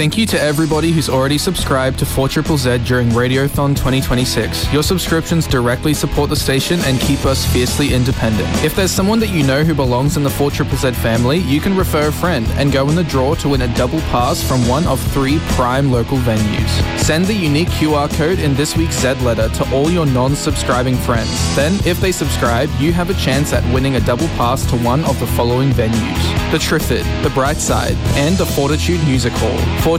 Thank you to everybody who's already subscribed to 4ZZZ during Radiothon 2026. Your subscriptions directly support the station and keep us fiercely independent. If there's someone that you know who belongs in the 4ZZZ family, you can refer a friend and go in the draw to win a double pass from one of 3 prime local venues. Send the unique QR code in this week's Z letter to all your non-subscribing friends. Then, if they subscribe, you have a chance at winning a double pass to one of the following venues: the Triffid, the Brightside, and the Fortitude Music Hall.